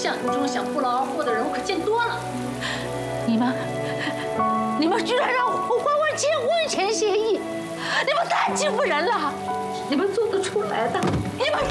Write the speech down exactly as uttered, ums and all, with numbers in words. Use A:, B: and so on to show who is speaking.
A: 像你这种想不劳而获的人，我可见多了。
B: 你们，你们居然让我还完结婚前协议，你们太欺负人了！你们做得出来的，你们。